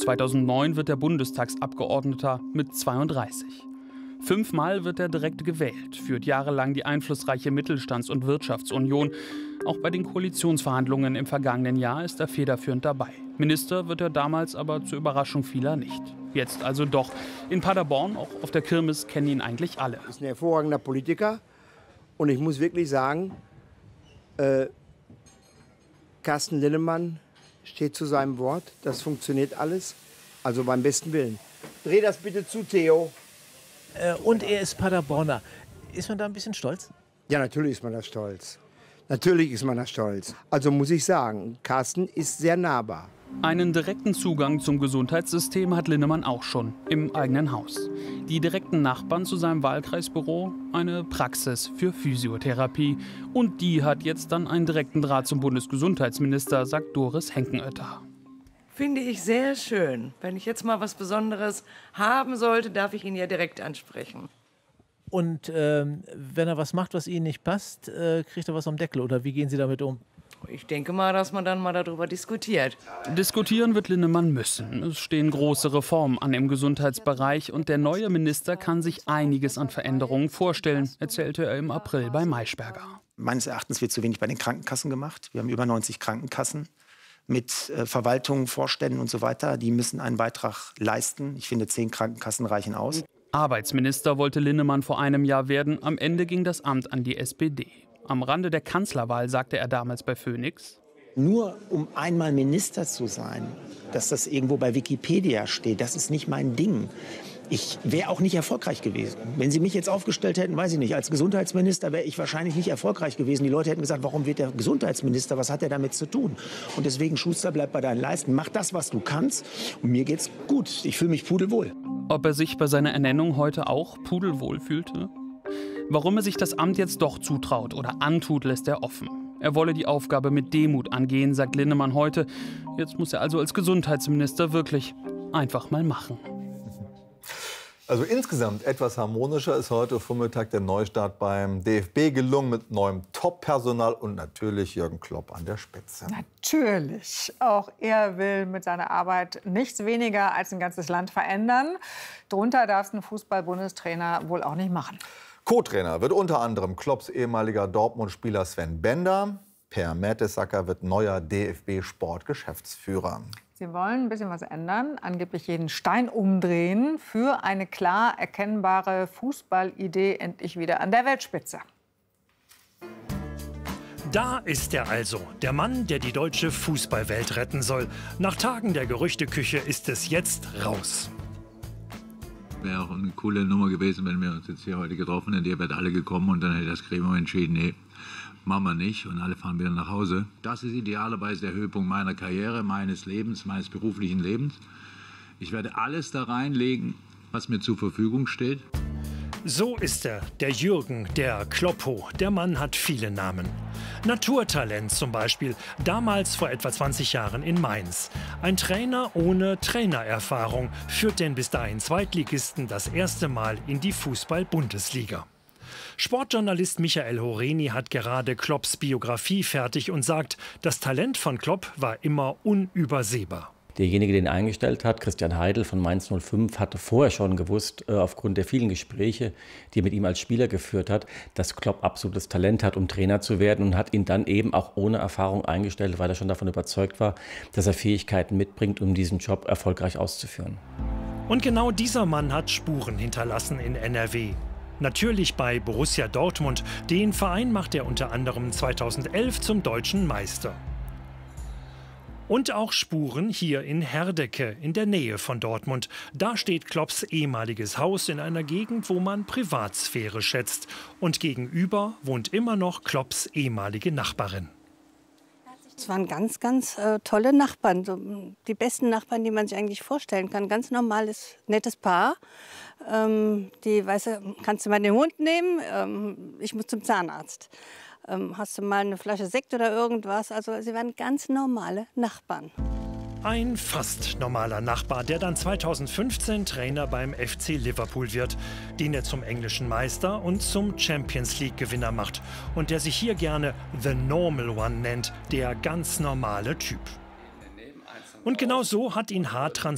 2009 wird er Bundestagsabgeordneter mit 32. 5-mal wird er direkt gewählt, führt jahrelang die einflussreiche Mittelstands- und Wirtschaftsunion. Auch bei den Koalitionsverhandlungen im vergangenen Jahr ist er federführend dabei. Minister wird er damals aber zur Überraschung vieler nicht. Jetzt also doch. In Paderborn, auch auf der Kirmes, kennen ihn eigentlich alle. Er ist ein hervorragender Politiker und ich muss wirklich sagen, Carsten Linnemann steht zu seinem Wort. Das funktioniert alles, also beim besten Willen. Dreh das bitte zu, Theo. Und er ist Paderborner. Ist man da ein bisschen stolz? Ja, natürlich ist man da stolz. Natürlich ist man da stolz. Also muss ich sagen, Carsten ist sehr nahbar. Einen direkten Zugang zum Gesundheitssystem hat Linnemann auch schon im eigenen Haus. Die direkten Nachbarn zu seinem Wahlkreisbüro, eine Praxis für Physiotherapie. Und die hat jetzt dann einen direkten Draht zum Bundesgesundheitsminister, sagt Doris Henkenötter. Finde ich sehr schön. Wenn ich jetzt mal was Besonderes haben sollte, darf ich ihn ja direkt ansprechen. Und wenn er was macht, was Ihnen nicht passt, kriegt er was am Deckel? Oder wie gehen Sie damit um? Ich denke mal, dass man dann mal darüber diskutiert. Diskutieren wird Linnemann müssen. Es stehen große Reformen an im Gesundheitsbereich und der neue Minister kann sich einiges an Veränderungen vorstellen, erzählte er im April bei Maischberger. Meines Erachtens wird zu wenig bei den Krankenkassen gemacht. Wir haben über 90 Krankenkassen mit Verwaltung, Vorständen und so weiter. Die müssen einen Beitrag leisten. Ich finde, 10 Krankenkassen reichen aus. Arbeitsminister wollte Linnemann vor einem Jahr werden. Am Ende ging das Amt an die SPD. Am Rande der Kanzlerwahl sagte er damals bei Phoenix: Nur um einmal Minister zu sein, dass das irgendwo bei Wikipedia steht, das ist nicht mein Ding. Ich wäre auch nicht erfolgreich gewesen. Wenn Sie mich jetzt aufgestellt hätten, weiß ich nicht, als Gesundheitsminister wäre ich wahrscheinlich nicht erfolgreich gewesen. Die Leute hätten gesagt, warum wird der Gesundheitsminister, was hat er damit zu tun? Und deswegen, Schuster, bleib bei deinen Leisten, mach das, was du kannst. Und mir geht's gut, ich fühle mich pudelwohl. Ob er sich bei seiner Ernennung heute auch pudelwohl fühlte? Warum er sich das Amt jetzt doch zutraut oder antut, lässt er offen. Er wolle die Aufgabe mit Demut angehen, sagt Linnemann heute. Jetzt muss er also als Gesundheitsminister wirklich einfach mal machen. Also insgesamt etwas harmonischer ist heute Vormittag der Neustart beim DFB gelungen mit neuem Top-Personal und natürlich Jürgen Klopp an der Spitze. Natürlich. Auch er will mit seiner Arbeit nichts weniger als ein ganzes Land verändern. Drunter darf es ein Fußball-Bundestrainer wohl auch nicht machen. Co-Trainer wird unter anderem Klopps ehemaliger Dortmund-Spieler Sven Bender. Per Mertesacker wird neuer DFB-Sportgeschäftsführer. Sie wollen ein bisschen was ändern, angeblich jeden Stein umdrehen für eine klar erkennbare Fußballidee endlich wieder an der Weltspitze. Da ist er also, der Mann, der die deutsche Fußballwelt retten soll. Nach Tagen der Gerüchteküche ist es jetzt raus. Wäre auch eine coole Nummer gewesen, wenn wir uns jetzt hier heute getroffen hätten. Ihr wärt alle gekommen und dann hätte das Gremium entschieden, nee, machen wir nicht und alle fahren wieder nach Hause. Das ist idealerweise der Höhepunkt meiner Karriere, meines Lebens, meines beruflichen Lebens. Ich werde alles da reinlegen, was mir zur Verfügung steht. So ist er, der Jürgen, der Kloppo. Der Mann hat viele Namen. Naturtalent zum Beispiel, damals vor etwa 20 Jahren in Mainz. Ein Trainer ohne Trainererfahrung führt den bis dahin Zweitligisten das erste Mal in die Fußball-Bundesliga. Sportjournalist Michael Horeni hat gerade Klopps Biografie fertig und sagt, das Talent von Klopp war immer unübersehbar. Derjenige, den er eingestellt hat, Christian Heidel von Mainz 05, hatte vorher schon gewusst, aufgrund der vielen Gespräche, die er mit ihm als Spieler geführt hat, dass Klopp absolutes Talent hat, um Trainer zu werden, und hat ihn dann eben auch ohne Erfahrung eingestellt, weil er schon davon überzeugt war, dass er Fähigkeiten mitbringt, um diesen Job erfolgreich auszuführen. Und genau dieser Mann hat Spuren hinterlassen in NRW. Natürlich bei Borussia Dortmund. Den Verein macht er unter anderem 2011 zum deutschen Meister. Und auch Spuren hier in Herdecke, in der Nähe von Dortmund. Da steht Klopps ehemaliges Haus in einer Gegend, wo man Privatsphäre schätzt. Und gegenüber wohnt immer noch Klopps ehemalige Nachbarin. Es waren ganz, ganz tolle Nachbarn. So, die besten Nachbarn, die man sich eigentlich vorstellen kann. Ganz normales, nettes Paar. Die, weißt du, kannst du mal den Hund nehmen? Ich muss zum Zahnarzt. Hast du mal eine Flasche Sekt oder irgendwas? Also sie waren ganz normale Nachbarn. Ein fast normaler Nachbar, der dann 2015 Trainer beim FC Liverpool wird, den er zum englischen Meister und zum Champions-League-Gewinner macht und der sich hier gerne The Normal One nennt, der ganz normale Typ. Und genau so hat ihn hart